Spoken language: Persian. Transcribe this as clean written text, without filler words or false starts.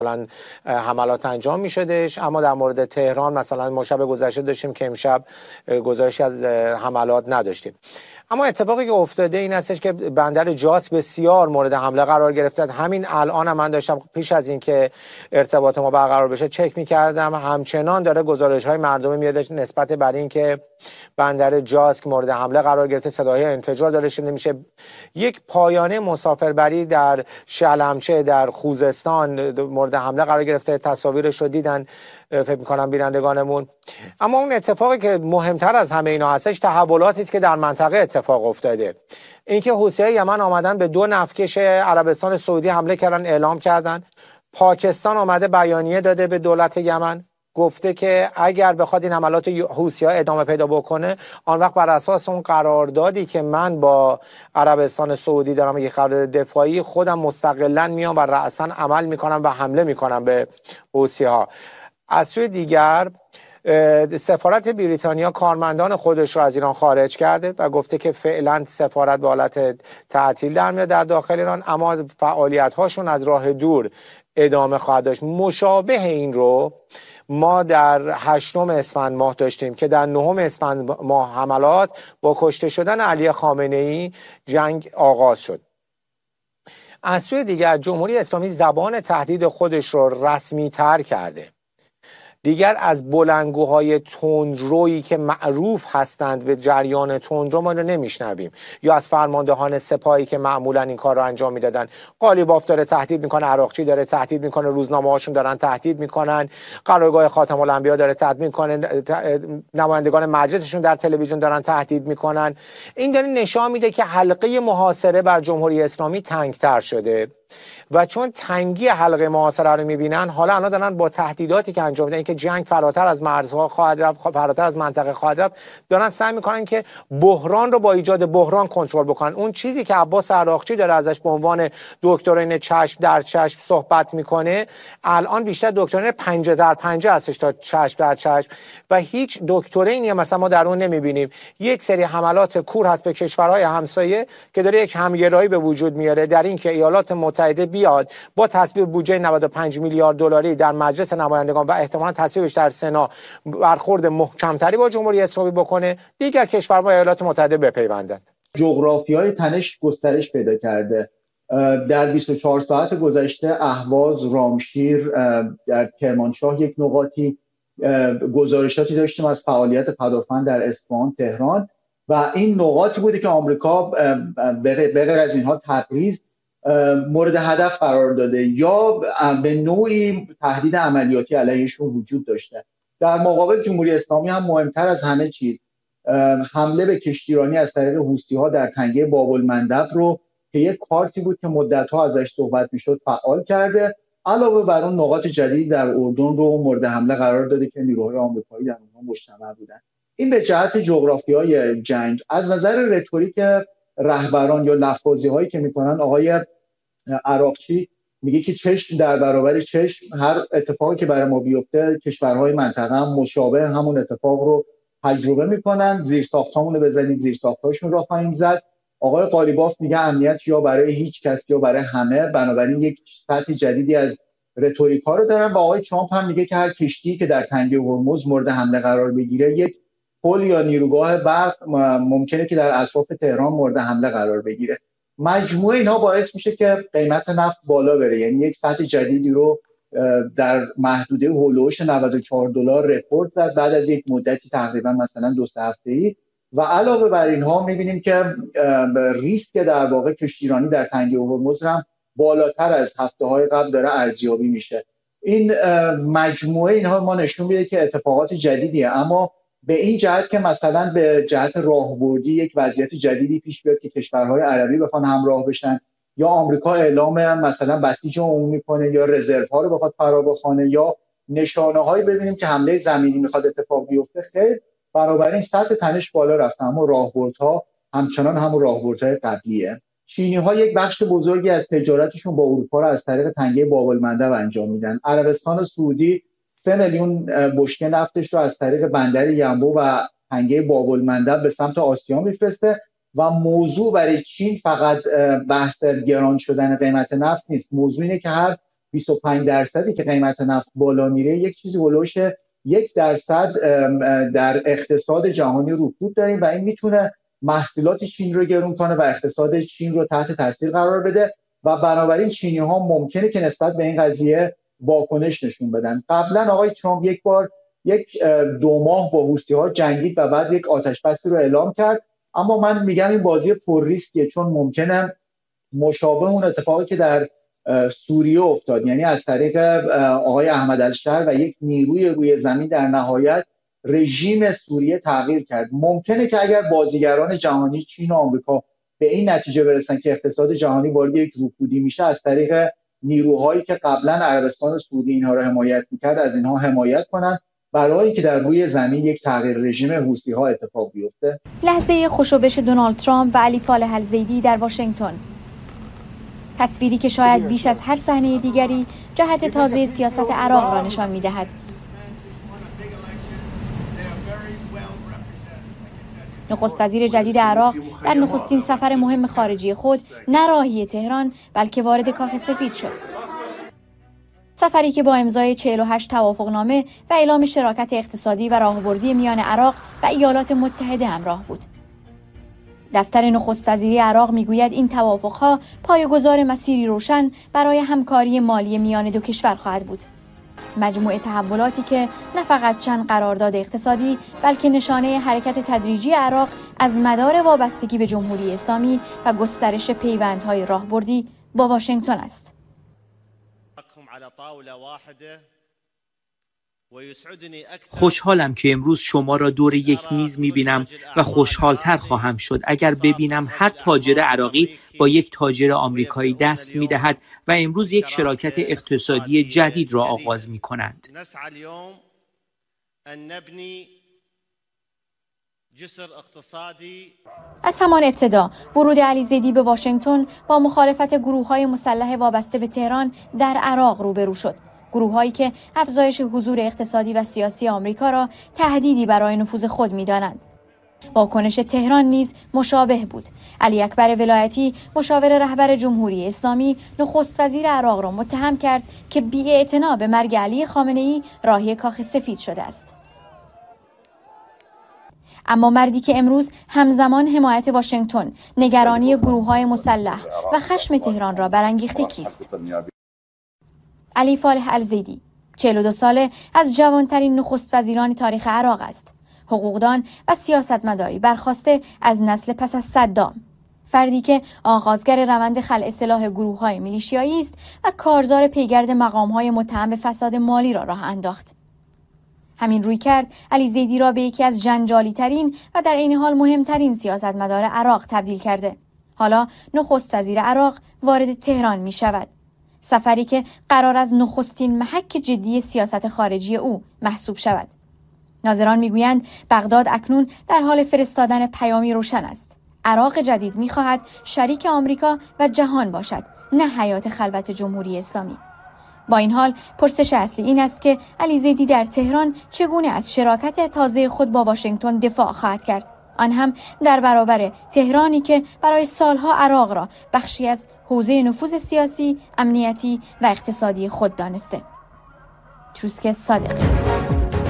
مثلا حملات انجام میشدش. اما در مورد تهران مثلا ما شب گذشته داشتیم که امشب گزارشی از حملات نداشتیم. اما اتفاقی که افتاده این هستش که بندر جاس بسیار مورد حمله قرار گرفته. همین الان هم من داشتم پیش از اینکه ارتباط ما برقرار بشه چک می‌کردم، همچنان داره گزارش‌های مردمی میاد نسبت بر این که بندر جاس که مورد حمله قرار گرفته، صداهای انفجار داره شنیده میشه. یک پایانه مسافربری در شلمچه در خوزستان مورد حمله قرار گرفته، تصاویرش رو دیدن فکر می‌کنم بینندگانمون. اما اون اتفاقی که مهمتر از همه اینا هستش تحولاتی است که در منطقه اتفاق افتاده. اینکه حوثی‌های یمن آمدن به 2 نفتکش عربستان سعودی حمله کردن، اعلام کردن. پاکستان آمده بیانیه داده به دولت یمن، گفته که اگر بخواد این حملات حوثی‌ها ادامه پیدا بکنه، آن وقت بر اساس اون قراردادی که من با عربستان سعودی دارم، یک قرارداد دفاعی، خودم مستقلاً میام و رأساً عمل میکنم و حمله میکنم به حوثی‌ها. از سوی دیگر سفارت بریتانیا کارمندان خودش رو از ایران خارج کرده و گفته که فعلا سفارت به حالت تعطیل در میاد در داخل ایران، اما فعالیت هاشون از راه دور ادامه خواهد داشت. مشابه این رو ما در 8 اسفند ماه داشتیم که در 9 اسفند ماه حملات با کشته شدن علی خامنه‌ای جنگ آغاز شد. از سوی دیگر جمهوری اسلامی زبان تهدید خودش رو رسمی تر کرده. دیگر از بلندگوهای تندرویی که معروف هستند به جریان تندرو ما رو نمیشنویم، یا از فرماندهان سپاهی که معمولا این کار رو انجام میدادن. قالیباف داره تهدید میکنه، عراقچی داره تهدید میکنه، روزنامه هاشون دارن تهدید میکنن، قرارگاه خاتم الانبیا داره تهدید میکنه، نمایندگان مجلسشون در تلویزیون دارن تهدید میکنن. این داره نشان میده که حلقه محاصره بر جمهوری اسلامی تنگتر شده و چون تنگی حلقه محاصره رو میبینن، حالا اونا دارن با تهدیداتی که انجام میدن که جنگ فراتر از مرزها خواهد رفت، فراتر از منطقه خواهد رفت، دارن سعی میکنن که بحران رو با ایجاد بحران کنترل بکنن. اون چیزی که عباس عراقچی داره ازش به عنوان دکترین چشم در چشم صحبت میکنه، الان بیشتر دکترین پنجه در پنجه هستش تا چشم در چشم، و هیچ دکترینی مثلا ما در اون نمیبینیم. یک سری حملات کور هست به کشورهای همسایه که داره یک همگرایی به وجود میاره در این که ایالات متحده بیاد با تصویب بودجه 95 میلیارد دلاری در مجلس نمایندگان و احتمالاً تصویبش در سنا برخورد محکمتری با جمهوری اسلامی بکنه، دیگر کشورها ایالات متحده بپیوندند. جغرافیای تنش گسترش پیدا کرده. در 24 ساعت گذشته اهواز، رامشیر، در کرمانشاه یک نقاطی گزارشاتی داشتیم از فعالیت پدافند در اصفهان، تهران، و این نقاطی بوده که آمریکا به غیر از اینها تبریز مورد هدف قرار داده یا به نوعی تهدید عملیاتی علیهشون وجود داشته. در مقابل جمهوری اسلامی هم مهمتر از همه چیز حمله به کشتیرانی از طریق حوثی‌ها در تنگه باب‌المندب رو که یک کارتی بود که مدت‌ها ازش صحبت می‌شد فعال کرده. علاوه بر اون نقاط جدید در اردن رو مورد حمله قرار داده که نیروهای آمریکایی در اونها مجتمع بودن. این به جهت جغرافیای جنگ. از نظر رتوریک رهبران یا لفظ‌بازی‌هایی که می‌کنن، آقای عراقچی میگه که چشم در برابر چشم، هر اتفاقی که برای ما بیفته کشورهای منطقه هم مشابه همون اتفاق رو تجربه میکنن. زیرساختامون رو بزنید زیرساختاشون رو خواهیم زد. آقای قالیباف میگه امنیت یا برای هیچ کس یا برای همه، بنابراین یک سطح جدیدی از رتوریکا رو دارن. و آقای ترامپ هم میگه که هر کشتی که در تنگه هرمز مورد حمله قرار بگیره، یک پل یا نیروگاه برق ممکنه که در اطراف تهران مورد حمله قرار بگیره. مجموعه اینها باعث میشه که قیمت نفت بالا بره، یعنی یک سطح جدیدی رو در محدوده هولوش 94 دلار رکورد زد بعد از یک مدتی تقریبا مثلا 2 هفته‌ای. و علاوه بر اینها میبینیم که ریسک در واقع کشتیرانی در تنگه هرمز هم بالاتر از هفته‌های قبل داره ارزیابی میشه. این مجموعه اینها ما نشون میده که اتفاقات جدیدیه، اما به این جهت که مثلا به جهت راهبردی یک وضعیت جدیدی پیش بیاد که کشورهای عربی بخوان همراه بشن، یا آمریکا اعلام مثلا بسیج عمومی کنه، یا رزرو ها رو بخواد فرا بخونه، یا نشانه هایی ببینیم که حمله زمینی میخواد اتفاق بیفته، خیر. بنابراین سطح تنش بالا رفته، اما راهبردها همچنان همون راهبردهای قبلیه. چینی ها یک بخش بزرگی از تجارتشون با اروپا رو از طریق تنگه باب‌المندب انجام میدن. عربستان سعودی 3 میلیون بشکه نفتش رو از طریق بندر ینبو و تنگه باب‌المندب به سمت آسیا میفرسته. و موضوع برای چین فقط بحث گران شدن قیمت نفت نیست. موضوع اینه که هر 25% که قیمت نفت بالا میره یک چیزی هولوش 1% در اقتصاد جهانی رکود داریم و این میتونه محصولات چین رو گرون کنه و اقتصاد چین رو تحت تاثیر قرار بده و بنابراین چینی ها ممکنه که نسبت به این قضیه واکنش نشون بدن. قبلا آقای ترامپ یک بار 2 ماه با حوثی ها جنگید و بعد یک آتش بسی رو اعلام کرد، اما من میگم این بازی پر ریسکیه، چون ممکنه مشابه اون اتفاقی که در سوریه افتاد، یعنی از طریق آقای احمد الشهر و یک نیروی روی زمین در نهایت رژیم سوریه تغییر کرد. ممکنه که اگر بازیگران جهانی چین و آمریکا به این نتیجه برسن که اقتصاد جهانی وارد یک رکودی میشه، از طریق نیروهایی که قبلا عربستان و سعودی اینها را حمایت میکرد از اینها حمایت کنن برای اینکه در روی زمین یک تغییر رژیم حوثی ها اتفاق بیفته. لحظه خوشوبش دونالد ترامپ و علی فالح الزیدی در واشنگتن، تصویری که شاید بیش از هر صحنه دیگری جهت تازه سیاست عراق را نشان می‌دهد. نخست وزیر جدید عراق در نخستین سفر مهم خارجی خود نه راهی تهران بلکه وارد کاخ سفید شد. سفری که با امضای 48 توافقنامه و اعلام شراکت اقتصادی و راهبردی میان عراق و ایالات متحده همراه بود. دفتر نخست وزیری عراق میگوید این توافقها پایه‌گذار مسیری روشن برای همکاری مالی میان دو کشور خواهد بود. مجموعه تحولاتی که نه فقط چند قرارداد اقتصادی بلکه نشانه حرکت تدریجی عراق از مدار وابستگی به جمهوری اسلامی و گسترش پیوندهای راهبردی با واشنگتن است. خوشحالم که امروز شما را دور یک میز می‌بینم و خوشحال‌تر خواهم شد اگر ببینم هر تاجر عراقی با یک تاجر آمریکایی دست می‌دهد و امروز یک شراکت اقتصادی جدید را آغاز می‌کنند. از همان ابتدا ورود علی زیدی به واشنگتن با مخالفت گروه‌های مسلح وابسته به تهران در عراق روبرو شد. گروه‌هایی که افزایش حضور اقتصادی و سیاسی آمریکا را تهدیدی برای نفوذ خود می‌دانند. واکنش تهران نیز مشابه بود. علی اکبر ولایتی، مشاور رهبر جمهوری اسلامی، نخست وزیر عراق را متهم کرد که بی‌اعتنا به مرگ علی خامنه‌ای راهی کاخ سفید شده است. اما مردی که امروز همزمان حمایت واشنگتن، نگرانی گروه‌های مسلح و خشم تهران را برانگیخته کیست؟ علی فالح الزیدی 42 ساله از جوانترین نخست وزیران تاریخ عراق است. حقوقدان و سیاستمداری برخاسته از نسل پس از صدام. فردی که آغازگر روند خلع سلاح گروه‌های میلیشیایی است و کارزار پیگرد مقام‌های متهم به فساد مالی را راه انداخت. همین روی کرد علی زیدی را به یکی از جنجالی‌ترین و در عین حال مهمترین سیاستمدار عراق تبدیل کرده. حالا نخست وزیر عراق وارد تهران می شود. سفری که قرار از نخستین محک جدی سیاست خارجی او محسوب شود. ناظران میگویند بغداد اکنون در حال فرستادن پیامی روشن است. عراق جدید میخواهد شریک آمریکا و جهان باشد، نه حیات خلوت جمهوری اسلامی. با این حال پرسش اصلی این است که علی زیدی در تهران چگونه از شراکت تازه خود با واشنگتن دفاع خواهد کرد، آن هم در برابر تهرانی که برای سالها عراق را بخشی از حوزه نفوذ سیاسی، امنیتی و اقتصادی خود دانسته. تروسک صادقی.